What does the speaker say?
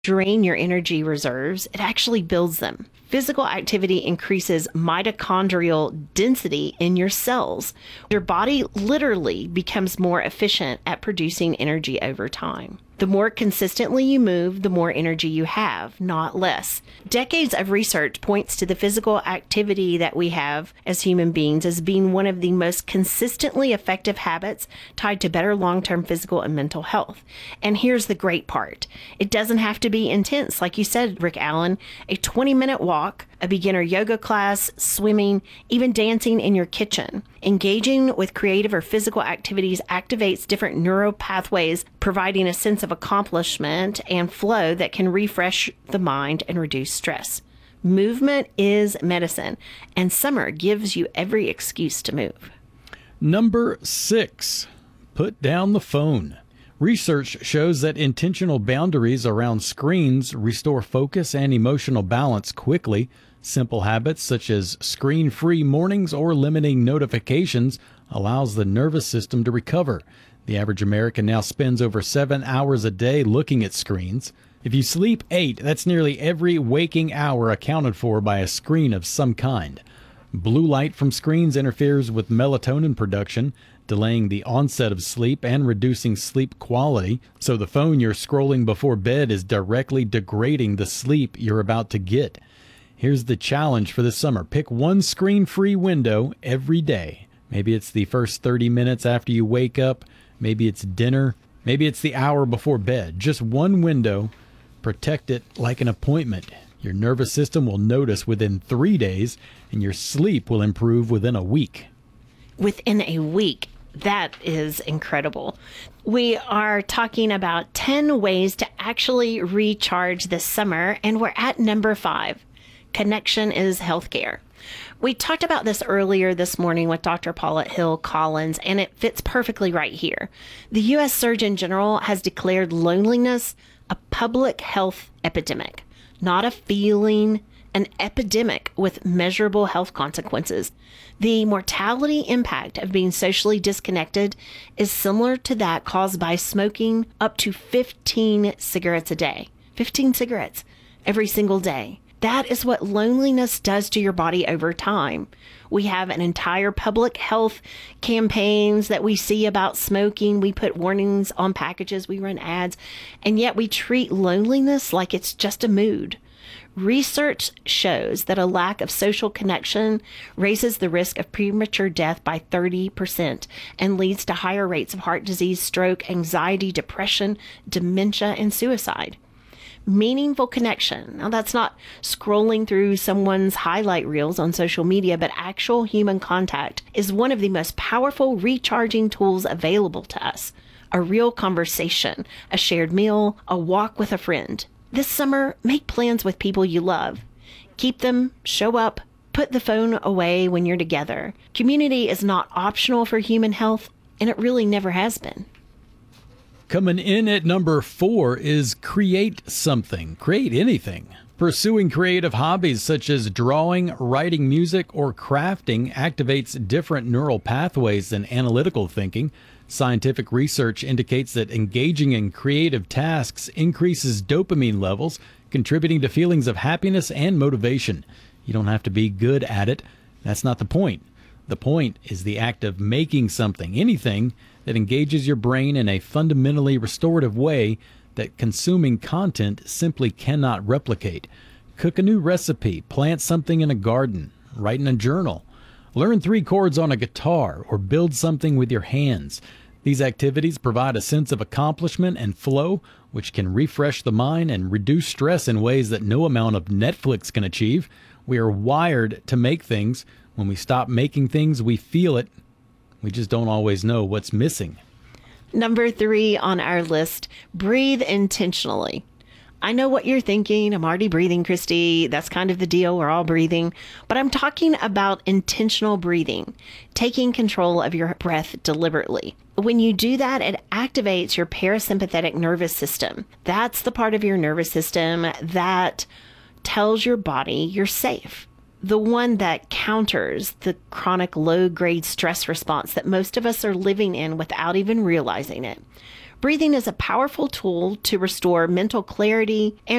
drain your energy reserves, it actually builds them. Physical activity increases mitochondrial density in your cells. Your body literally becomes more efficient at producing energy over time. The more consistently you move, the more energy you have, not less. Decades of research points to the physical activity that we have as human beings as being one of the most consistently effective habits tied to better long-term physical and mental health. And here's the great part. It doesn't have to be intense. Like you said, Rick Allen, a 20-minute walk, a beginner yoga class, swimming, even dancing in your kitchen. Engaging with creative or physical activities activates different neural pathways, providing a sense of accomplishment and flow that can refresh the mind and reduce stress. Movement is medicine, and summer gives you every excuse to move. Number 6, put down the phone. Research shows that intentional boundaries around screens restore focus and emotional balance quickly. Simple habits such as screen-free mornings or limiting notifications allows the nervous system to recover. The average American now spends over 7 hours a day looking at screens. If you sleep 8, that's nearly every waking hour accounted for by a screen of some kind. Blue light from screens interferes with melatonin production, delaying the onset of sleep and reducing sleep quality. So the phone you're scrolling before bed is directly degrading the sleep you're about to get. Here's the challenge for this summer. Pick one screen-free window every day. Maybe it's the first 30 minutes after you wake up. Maybe it's dinner. Maybe it's the hour before bed. Just one window. Protect it like an appointment. Your nervous system will notice within 3 days, and your sleep will improve within a week. Within a week. That is incredible. We are talking about 10 ways to actually recharge this summer, and we're at number 5. Connection is healthcare. We talked about this earlier this morning with Dr. Paulette Hill Collins, and it fits perfectly right here. The U.S. Surgeon General has declared loneliness a public health epidemic, not a feeling, an epidemic with measurable health consequences. The mortality impact of being socially disconnected is similar to that caused by smoking up to 15 cigarettes a day. 15 cigarettes every single day. That is what loneliness does to your body over time. We have an entire public health campaigns that we see about smoking. We put warnings on packages, we run ads, and yet we treat loneliness like it's just a mood. Research shows that a lack of social connection raises the risk of premature death by 30% and leads to higher rates of heart disease, stroke, anxiety, depression, dementia, and suicide. Meaningful connection. Now, that's not scrolling through someone's highlight reels on social media, but actual human contact is one of the most powerful recharging tools available to us. A real conversation, a shared meal, a walk with a friend. This summer, make plans with people you love. Keep them, show up, put the phone away when you're together. Community is not optional for human health, and it really never has been. Coming in at number 4 is create something. Create anything. Pursuing creative hobbies such as drawing, writing music, or crafting activates different neural pathways than analytical thinking. Scientific research indicates that engaging in creative tasks increases dopamine levels, contributing to feelings of happiness and motivation. You don't have to be good at it. That's not the point. The point is the act of making something, anything, that engages your brain in a fundamentally restorative way that consuming content simply cannot replicate. Cook a new recipe, plant something in a garden, write in a journal, learn 3 chords on a guitar, or build something with your hands. These activities provide a sense of accomplishment and flow, which can refresh the mind and reduce stress in ways that no amount of Netflix can achieve. We are wired to make things. When we stop making things, we feel it. We just don't always know what's missing. Number 3 on our list, breathe intentionally. I know what you're thinking. I'm already breathing, Christy. That's kind of the deal. We're all breathing. But I'm talking about intentional breathing, taking control of your breath deliberately. When you do that, it activates your parasympathetic nervous system. That's the part of your nervous system that tells your body you're safe. The one that counters the chronic low-grade stress response that most of us are living in without even realizing it. Breathing is a powerful tool to restore mental clarity and